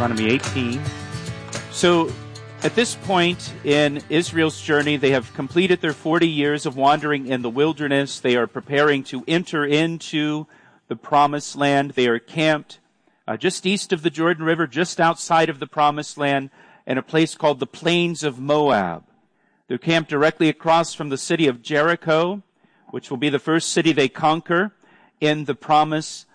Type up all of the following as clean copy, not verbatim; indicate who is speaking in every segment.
Speaker 1: Deuteronomy 18. So at this point in Israel's journey, they have completed their 40 years of wandering in the wilderness. They are preparing to enter into the promised land. They are camped just east of the Jordan River, just outside of the promised land, in a place called the Plains of Moab. They're camped directly across from the city of Jericho, which will be the first city they conquer in the promised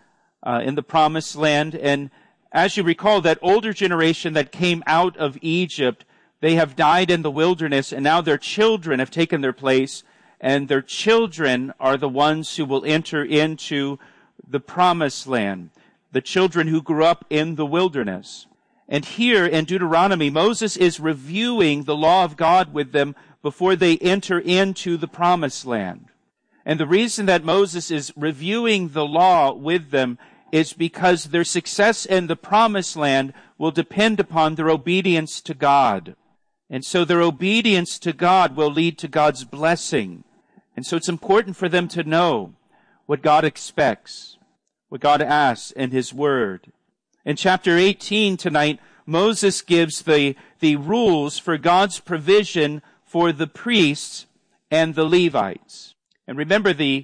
Speaker 1: land. And as you recall, that older generation that came out of Egypt, they have died in the wilderness, and now their children have taken their place, and their children are the ones who will enter into the promised land, the children who grew up in the wilderness. And here in Deuteronomy, Moses is reviewing the law of God with them before they enter into the promised land. And the reason that Moses is reviewing the law with them is because their success in the promised land will depend upon their obedience to God. And so their obedience to God will lead to God's blessing. And so it's important for them to know what God expects, what God asks in His Word. In chapter 18 tonight, Moses gives the rules for God's provision for the priests and the Levites. And remember, the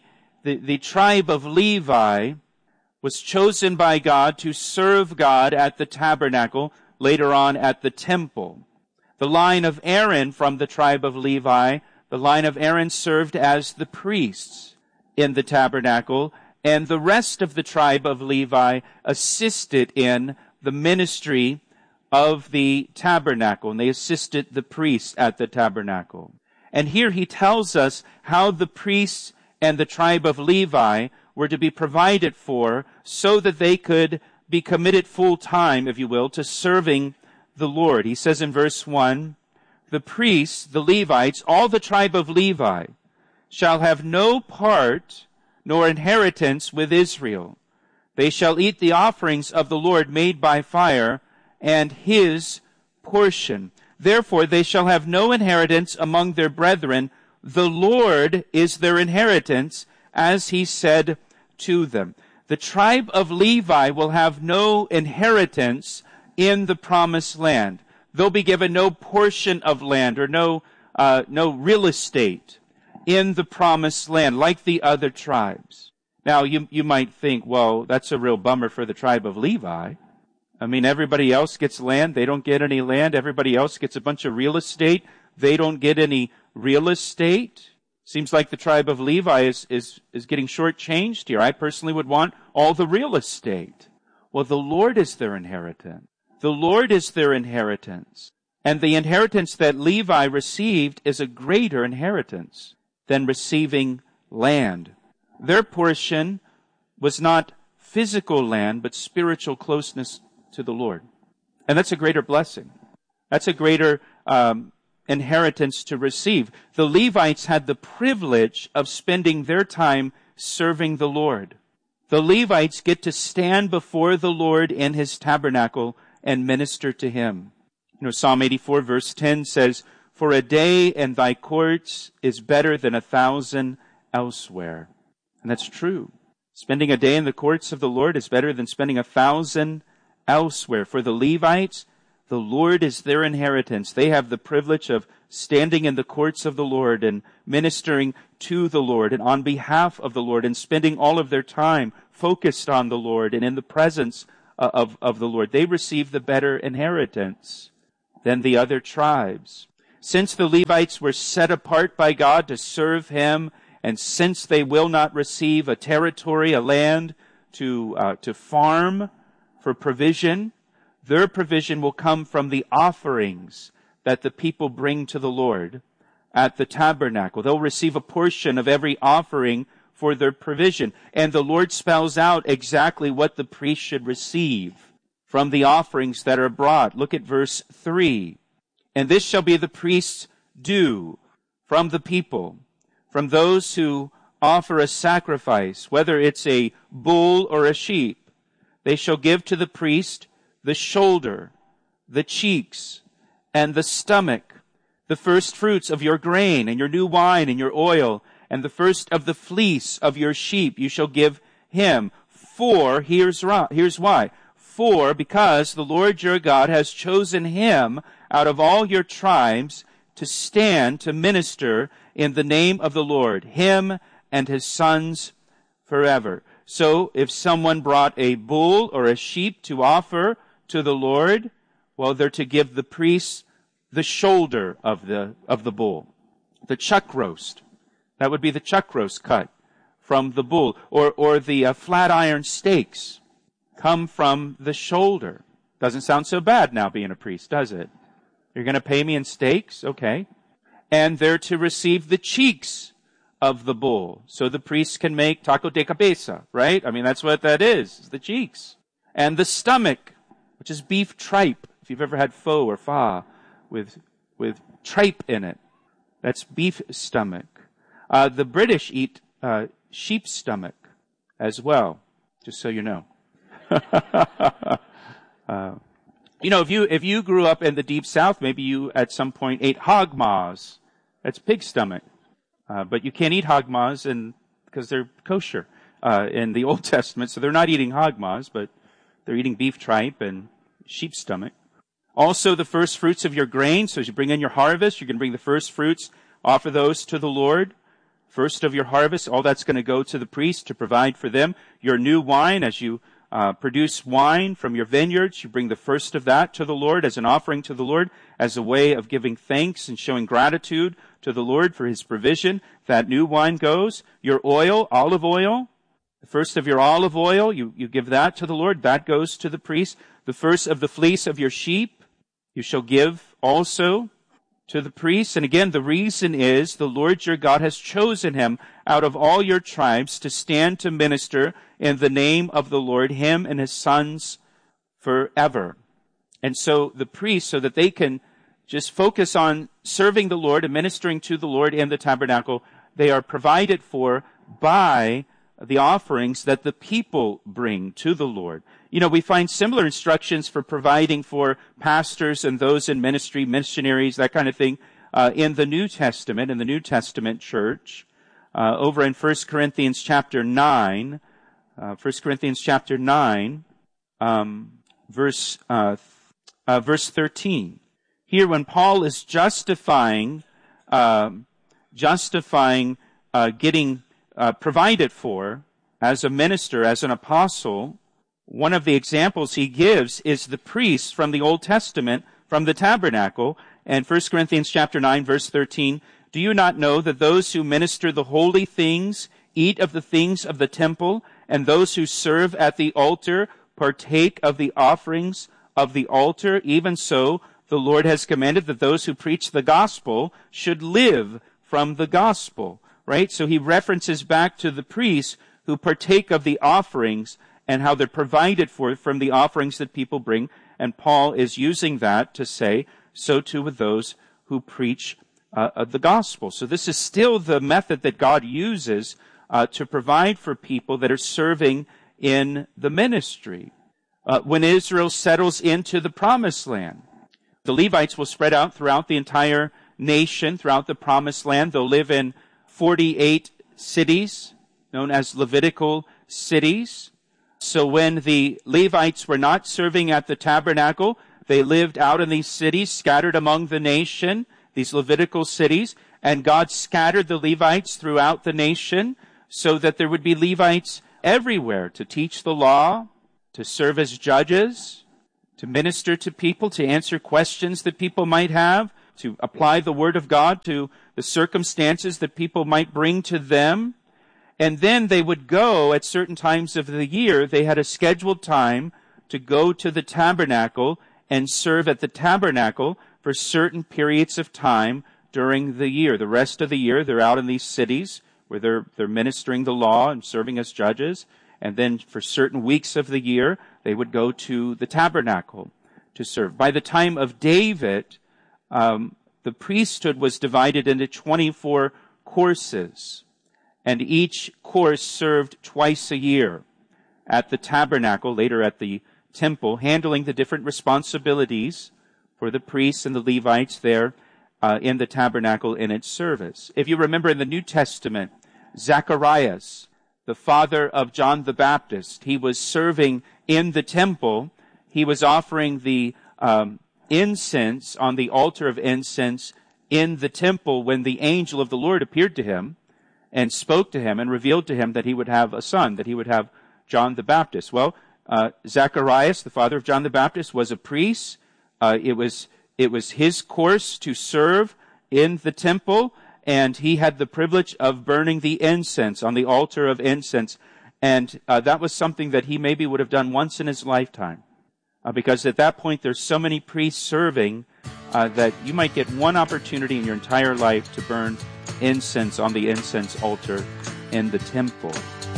Speaker 1: tribe of Levi was chosen by God to serve God at the tabernacle, later on at the temple. The line of Aaron from the tribe of Levi, the line of Aaron served as the priests in the tabernacle, and the rest of the tribe of Levi assisted in the ministry of the tabernacle, and they assisted the priests at the tabernacle. And here he tells us how the priests and the tribe of Levi were to be provided for so that they could be committed full time, if you will, to serving the Lord. He says in verse 1, the priests, the Levites, all the tribe of Levi, shall have no part nor inheritance with Israel. They shall eat the offerings of the Lord made by fire, and His portion. Therefore they shall have no inheritance among their brethren. The Lord is their inheritance, as He said to them. The tribe of Levi will have no inheritance in the promised land. They'll be given no portion of land or no real estate in the promised land like the other tribes. Now, you might think, well, that's a real bummer for the tribe of Levi. I mean, everybody else gets land. They don't get any land. Everybody else gets a bunch of real estate. They don't get any real estate. Seems like the tribe of Levi is getting shortchanged here. I personally would want all the real estate. Well, the Lord is their inheritance. The Lord is their inheritance. And the inheritance that Levi received is a greater inheritance than receiving land. Their portion was not physical land, but spiritual closeness to the Lord. And that's a greater blessing. That's a greater inheritance to receive. The Levites had the privilege of spending their time serving the Lord. The Levites get to stand before the Lord in His tabernacle and minister to Him. You know, Psalm 84 verse 10 says, "For a day in thy courts is better than 1,000 elsewhere." And that's true. Spending a day in the courts of the Lord is better than spending 1,000 elsewhere. For the Levites, the Lord is their inheritance. They have the privilege of standing in the courts of the Lord and ministering to the Lord and on behalf of the Lord and spending all of their time focused on the Lord and in the presence of the Lord. They receive the better inheritance than the other tribes. Since the Levites were set apart by God to serve Him, and since they will not receive a territory, a land to farm for provision, their provision will come from the offerings that the people bring to the Lord at the tabernacle. They'll receive a portion of every offering for their provision. And the Lord spells out exactly what the priest should receive from the offerings that are brought. Look at verse 3. "And this shall be the priest's due from the people, from those who offer a sacrifice, whether it's a bull or a sheep. They shall give to the priest the shoulder, the cheeks, and the stomach, the first fruits of your grain and your new wine and your oil, and the first of the fleece of your sheep you shall give him. For," here's why, because the Lord your God has chosen him out of all your tribes to stand to minister in the name of the Lord, him and his sons forever. So if someone brought a bull or a sheep to offer to the Lord, well, they're to give the priest the shoulder of the bull, the chuck roast. That would be the chuck roast cut from the bull, or the flat iron steaks come from the shoulder. Doesn't sound so bad now being a priest, does it? You're going to pay me in steaks? Okay. And they're to receive the cheeks of the bull. So the priest can make taco de cabeza, right? I mean, that's what that is, the cheeks. And the stomach, which is beef tripe. If you've ever had pho or fa with tripe in it, that's beef stomach. The British eat sheep's stomach as well, just so you know. If you grew up in the deep south, maybe you at some point ate hog maws. That's pig stomach. But you can't eat hog maws because they're kosher in the Old Testament. So they're not eating hog maws, but they're eating beef tripe and sheep stomach. Also the first fruits of your grain. So as you bring in your harvest, you're going to bring the first fruits, offer those to the Lord. First of your harvest, all that's going to go to the priest to provide for them. Your new wine, as you produce wine from your vineyards, you bring the first of that to the Lord as an offering to the Lord, as a way of giving thanks and showing gratitude to the Lord for his provision. That new wine goes. Your oil, olive oil, the first of your olive oil, you give that to the Lord. That goes to the priest. The first of the fleece of your sheep, you shall give also to the priest. And again, the reason is the Lord your God has chosen him out of all your tribes to stand to minister in the name of the Lord, him and his sons forever. And so the priests, so that they can just focus on serving the Lord and ministering to the Lord in the tabernacle, they are provided for by the offerings that the people bring to the Lord. We find similar instructions for providing for pastors and those in ministry, missionaries, that kind of thing, in the New Testament, in the New Testament church. Over in 1 Corinthians chapter 9, verse 13. Here, when Paul is justifying getting provided for as a minister, as an apostle, one of the examples he gives is the priests from the Old Testament, from the tabernacle. And 1 Corinthians chapter 9, verse 13, do you not know that those who minister the holy things eat of the things of the temple, and those who serve at the altar partake of the offerings of the altar? Even so, the Lord has commanded that those who preach the gospel should live from the gospel. Right? So he references back to the priests who partake of the offerings and how they're provided for from the offerings that people bring. And Paul is using that to say, so too with those who preach the gospel. So this is still the method that God uses to provide for people that are serving in the ministry. When Israel settles into the promised land, the Levites will spread out throughout the entire nation, throughout the promised land. They'll live in 48 cities, known as Levitical cities. So when the Levites were not serving at the tabernacle, they lived out in these cities, scattered among the nation, these Levitical cities, and God scattered the Levites throughout the nation so that there would be Levites everywhere to teach the law, to serve as judges, to minister to people, to answer questions that people might have, to apply the word of God to the circumstances that people might bring to them. And then they would go at certain times of the year. They had a scheduled time to go to the tabernacle and serve at the tabernacle for certain periods of time during the year. The rest of the year, they're out in these cities where they're ministering the law and serving as judges. And then for certain weeks of the year, they would go to the tabernacle to serve. By the time of David, the priesthood was divided into 24 courses, and each course served twice a year at the tabernacle, later at the temple, handling the different responsibilities for the priests and the Levites there in the tabernacle in its service. If you remember in the New Testament, Zacharias, the father of John the Baptist, he was serving in the temple he was offering the incense on the altar of incense in the temple when the angel of the Lord appeared to him and spoke to him and revealed to him that he would have a son, that he would have John the Baptist. Well, Zacharias, the father of John the Baptist, was a priest. It was his course to serve in the temple, and he had the privilege of burning the incense on the altar of incense. And that was something that he maybe would have done once in his lifetime. Because at that point, there's so many priests serving that you might get one opportunity in your entire life to burn incense on the incense altar in the temple.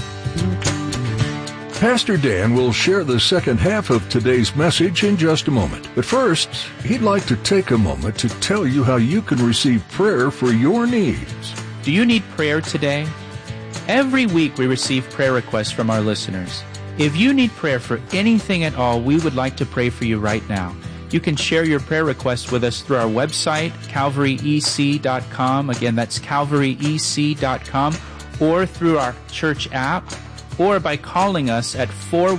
Speaker 2: Pastor Dan will share the second half of today's message in just a moment. But first, he'd like to take a moment to tell you how you can receive prayer for your needs.
Speaker 3: Do you need prayer today? Every week we receive prayer requests from our listeners. If you need prayer for anything at all, we would like to pray for you right now. You can share your prayer requests with us through our website, calvaryec.com. Again, that's calvaryec.com, or through our church app, or by calling us at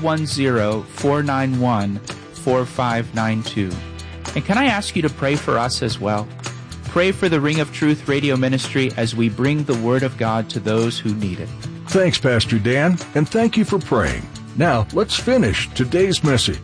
Speaker 3: 410-491-4592. And can I ask you to pray for us as well? Pray for the Ring of Truth radio ministry as we bring the Word of God to those who need it.
Speaker 2: Thanks, Pastor Dan, and thank you for praying. Now, let's finish today's message.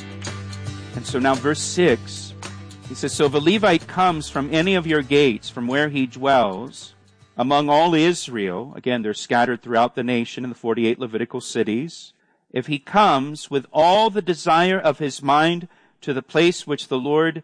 Speaker 1: And so now verse 6, he says, "So if a Levite comes from any of your gates, from where he dwells, among all Israel," again, they're scattered throughout the nation in the 48 Levitical cities, "if he comes with all the desire of his mind to the place which the Lord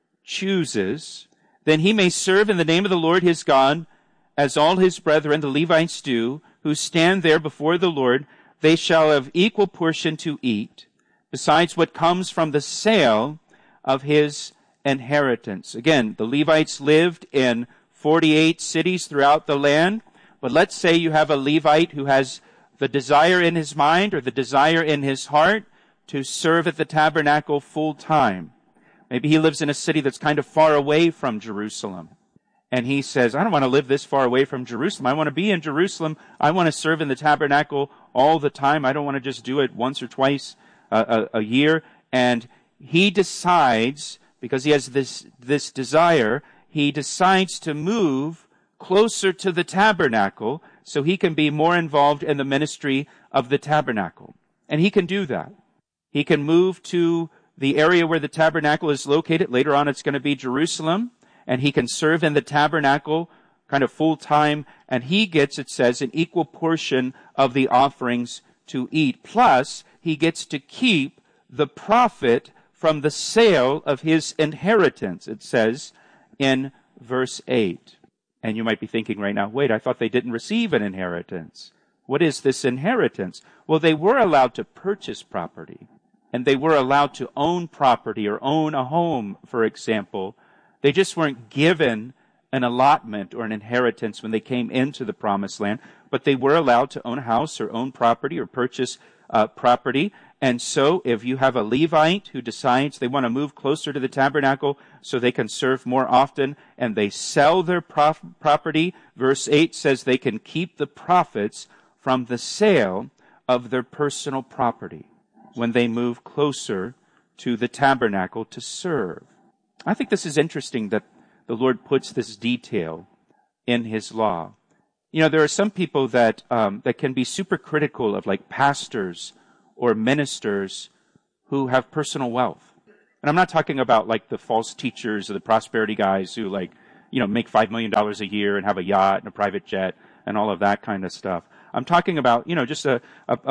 Speaker 1: chooses, then he may serve in the name of the Lord his God, as all his brethren, the Levites, do, who stand there before the Lord. They shall have equal portion to eat, besides what comes from the sale of his inheritance." Again, the Levites lived in 48 cities throughout the land, but let's say you have a Levite who has the desire in his mind or the desire in his heart to serve at the tabernacle full time. Maybe he lives in a city that's kind of far away from Jerusalem. And he says, I don't want to live this far away from Jerusalem. I want to be in Jerusalem. I want to serve in the tabernacle all the time. I don't want to just do it once or twice a year. And he decides, because he has this desire, he decides to move closer to the tabernacle so he can be more involved in the ministry of the tabernacle. And he can do that. He can move to the area where the tabernacle is located. Later on, it's going to be Jerusalem. And he can serve in the tabernacle kind of full time. And he gets, it says, an equal portion of the offerings to eat. Plus, he gets to keep the profit from the sale of his inheritance, it says in verse 8. And you might be thinking right now, wait, I thought they didn't receive an inheritance. What is this inheritance? Well, they were allowed to purchase property. And they were allowed to own property or own a home, for example. They just weren't given an allotment or an inheritance when they came into the promised land, but they were allowed to own a house or own property or purchase property. And so if you have a Levite who decides they want to move closer to the tabernacle so they can serve more often, and they sell their property, verse 8 says they can keep the profits from the sale of their personal property when they move closer to the tabernacle to serve. I think this is interesting that the Lord puts this detail in his law. You know, there are some people that can be super critical of like pastors or ministers who have personal wealth. And I'm not talking about like the false teachers or the prosperity guys who like, you know, make $5 million a year and have a yacht and a private jet and all of that kind of stuff. I'm talking about, you know, just a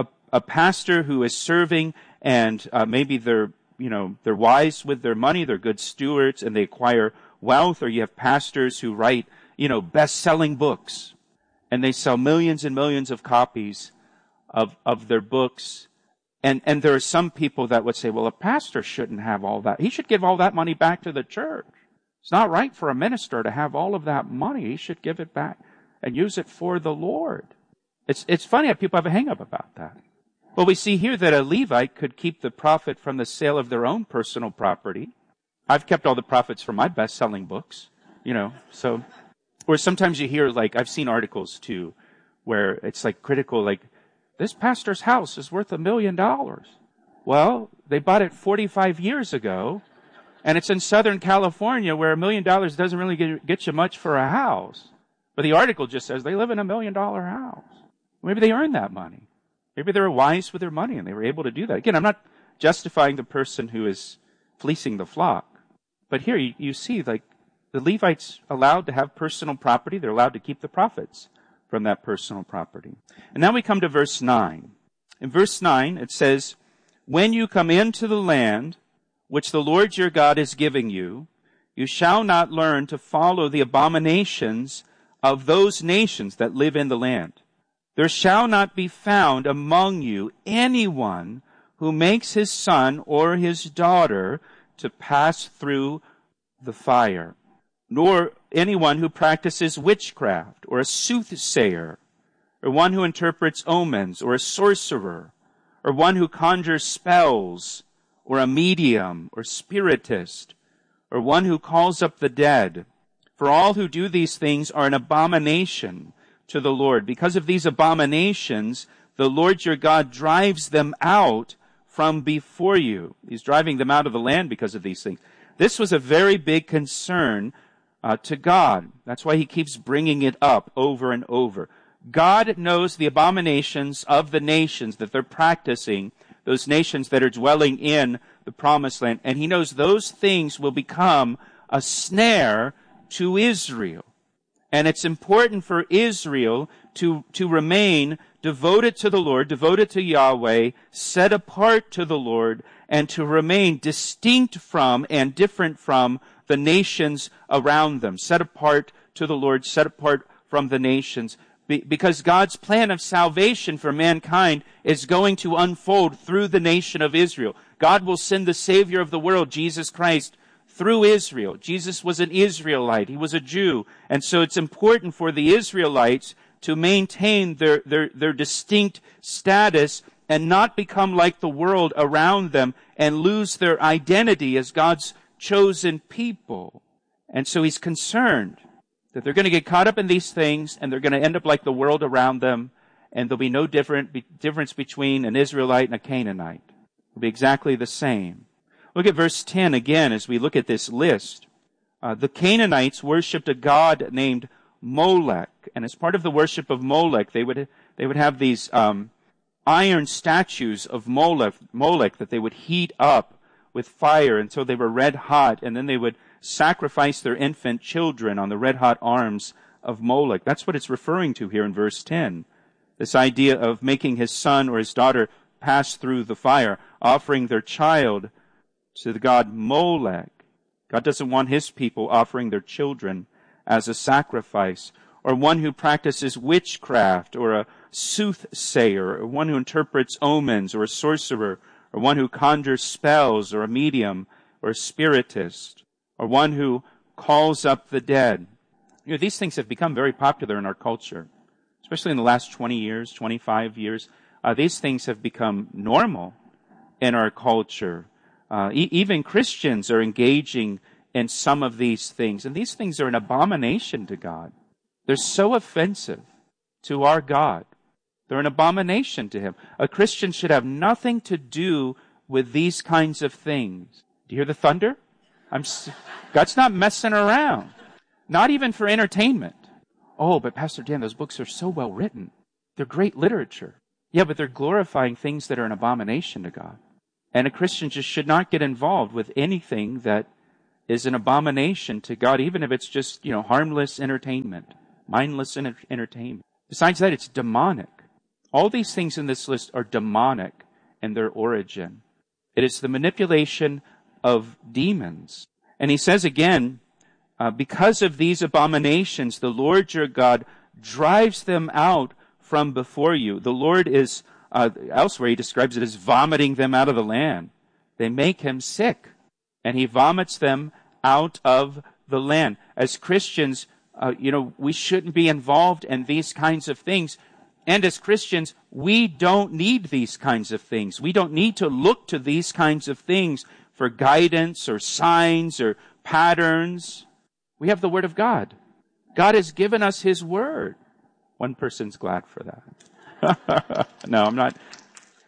Speaker 1: pastor who is serving and maybe they're wise with their money, they're good stewards, and they acquire wealth. Or you have pastors who write, you know, best-selling books, and they sell millions and millions of copies of their books. And there are some people that would say, well, a pastor shouldn't have all that. He should give all that money back to the church. It's not right for a minister to have all of that money. He should give it back and use it for the Lord. It's funny how people have a hang-up about that. Well, we see here that a Levite could keep the profit from the sale of their own personal property. I've kept all the profits from my best-selling books, you know, so. Or sometimes you hear, like, I've seen articles, too, where it's, like, critical, like, this pastor's house is worth $1 million. Well, they bought it 45 years ago, and it's in Southern California where $1 million doesn't really get you much for a house. But the article just says they live in $1 million house. Maybe they earned that money. Maybe they were wise with their money and they were able to do that. Again, I'm not justifying the person who is fleecing the flock. But here you see, like, the Levites allowed to have personal property. They're allowed to keep the profits from that personal property. And now we come to verse 9. In verse 9, it says, "When you come into the land which the Lord your God is giving you, you shall not learn to follow the abominations of those nations that live in the land. There shall not be found among you anyone who makes his son or his daughter to pass through the fire, nor anyone who practices witchcraft, or a soothsayer, or one who interprets omens, or a sorcerer, or one who conjures spells, or a medium, or spiritist, or one who calls up the dead. For all who do these things are an abomination to the Lord. Because of these abominations, the Lord your God drives them out from before you." He's driving them out of the land because of these things. This was a very big concern to God. That's why he keeps bringing it up over and over. God knows the abominations of the nations that they're practicing, those nations that are dwelling in the promised land. And he knows those things will become a snare to Israel. And it's important for Israel to remain devoted to the Lord, devoted to Yahweh, set apart to the Lord, and to remain distinct from and different from the nations around them. Set apart to the Lord, set apart from the nations. Because God's plan of salvation for mankind is going to unfold through the nation of Israel. God will send the Savior of the world, Jesus Christ, through Israel. Jesus was an Israelite. He was a Jew. And so it's important for the Israelites to maintain their distinct status and not become like the world around them and lose their identity as God's chosen people. And so he's concerned that they're going to get caught up in these things and they're going to end up like the world around them, and there'll be no difference between an Israelite and a Canaanite. It'll be exactly the same. Look at verse 10 again as we look at this list. The Canaanites worshipped a god named Molech, and as part of the worship of Molech, they would have these iron statues of Molech that they would heat up with fire until they were red hot, and then they would sacrifice their infant children on the red hot arms of Molech. That's what it's referring to here in verse 10. This idea of making his son or his daughter pass through the fire, offering their child to the god Molech. God doesn't want his people offering their children as a sacrifice. Or one who practices witchcraft, or a soothsayer, or one who interprets omens, or a sorcerer, or one who conjures spells, or a medium, or a spiritist, or one who calls up the dead. You know, these things have become very popular in our culture, especially in the last 20 years, 25 years. These things have become normal in our culture. Even Christians are engaging in some of these things, and these things are an abomination to God. They're so offensive to our God. They're an abomination to him. A Christian should have nothing to do with these kinds of things. Do you hear the thunder? God's not messing around. Not even for entertainment. Oh, but Pastor Dan, those books are so well written. They're great literature. Yeah, but they're glorifying things that are an abomination to God. And a Christian just should not get involved with anything that is an abomination to God, even if it's just, harmless entertainment, mindless entertainment. Besides that, it's demonic. All these things in this list are demonic in their origin. It is the manipulation of demons. And he says again, because of these abominations, the Lord your God drives them out from before you. The Lord is, elsewhere he describes it as vomiting them out of the land. They make him sick, and he vomits them out of the land. As Christians, we shouldn't be involved in these kinds of things. And as Christians, we don't need these kinds of things. We don't need to look to these kinds of things for guidance or signs or patterns. We have the Word of God. God has given us His Word. One person's glad for that. No, I'm not.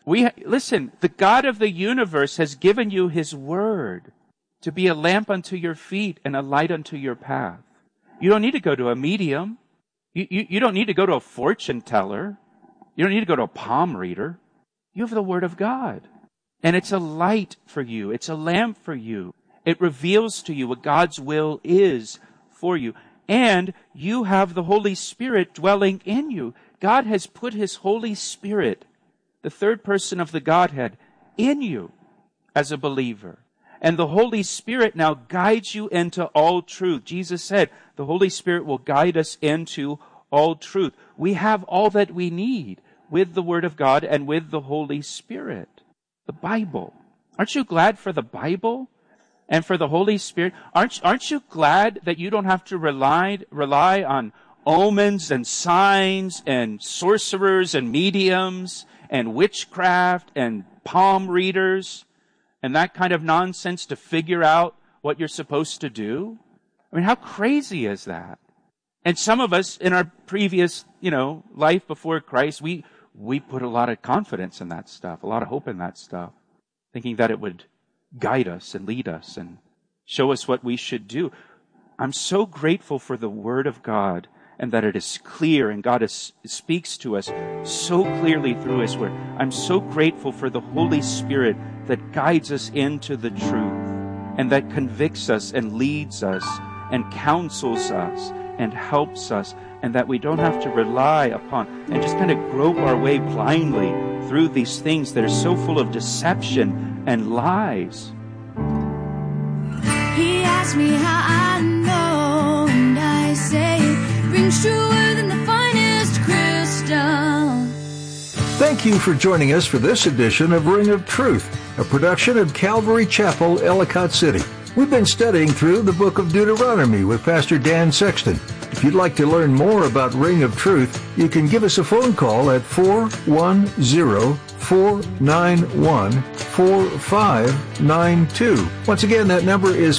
Speaker 1: Listen, the God of the universe has given you His word to be a lamp unto your feet and a light unto your path. You don't need to go to a medium. You don't need to go to a fortune teller. You don't need to go to a palm reader. You have the word of God. And it's a light for you. It's a lamp for you. It reveals to you what God's will is for you. And you have the Holy Spirit dwelling in you. God has put His Holy Spirit, the third person of the Godhead, in you as a believer. And the Holy Spirit now guides you into all truth. Jesus said the Holy Spirit will guide us into all truth. We have all that we need with the Word of God and with the Holy Spirit. The Bible. Aren't you glad for the Bible and for the Holy Spirit? Aren't you glad that you don't have to rely on omens and signs and sorcerers and mediums and witchcraft and palm readers and that kind of nonsense to figure out what you're supposed to do? I mean, how crazy is that? And some of us in our previous, life before Christ, we put a lot of confidence in that stuff, a lot of hope in that stuff, thinking that it would guide us and lead us and show us what we should do. I'm so grateful for the Word of God and that it is clear and God speaks to us so clearly through His Word. I'm so grateful for the Holy Spirit that guides us into the truth and that convicts us and leads us and counsels us and helps us, and that we don't have to rely upon and just kind of grope our way blindly through these things that are so full of deception and lies.
Speaker 4: He asked me how I know, and I say it rings truer than the finest crystal.
Speaker 2: Thank you for joining us for this edition of Ring of Truth, a production of Calvary Chapel, Ellicott City. We've been studying through the book of Deuteronomy with Pastor Dan Sexton. If you'd like to learn more about Ring of Truth, you can give us a phone call at 410-491-4592. Once again, that number is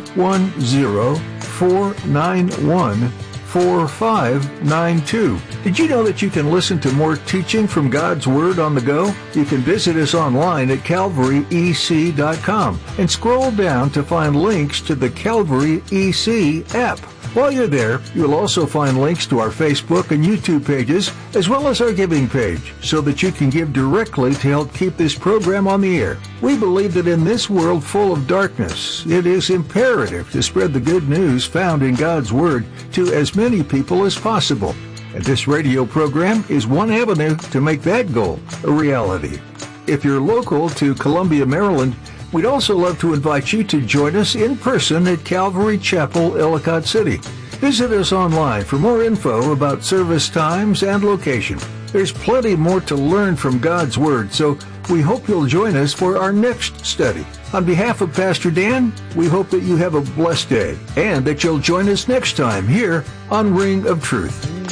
Speaker 2: 410-491-4592. Did you know that you can listen to more teaching from God's Word on the go? You can visit us online at calvaryec.com and scroll down to find links to the Calvary EC app. While you're there, you'll also find links to our Facebook and YouTube pages, as well as our giving page, so that you can give directly to help keep this program on the air. We believe that in this world full of darkness, it is imperative to spread the good news found in God's Word to as many people as possible. And this radio program is one avenue to make that goal a reality. If you're local to Columbia, Maryland, we'd also love to invite you to join us in person at Calvary Chapel, Ellicott City. Visit us online for more info about service times and location. There's plenty more to learn from God's Word, so we hope you'll join us for our next study. On behalf of Pastor Dan, we hope that you have a blessed day and that you'll join us next time here on Ring of Truth.